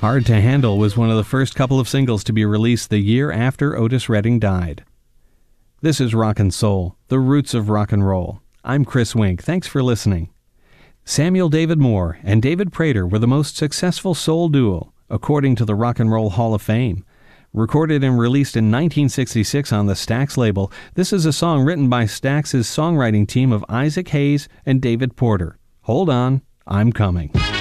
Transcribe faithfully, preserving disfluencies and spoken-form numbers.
Hard to Handle was one of the first couple of singles to be released the year after Otis Redding died. This is Rockin' Soul, the roots of rock and roll. I'm Chris Wink. Thanks for listening. Samuel David Moore and David Prater were the most successful soul duo, according to the Rock and Roll Hall of Fame. Recorded and released in nineteen sixty-six on the Stax label, this is a song written by Stax's songwriting team of Isaac Hayes and David Porter. Hold on, I'm coming.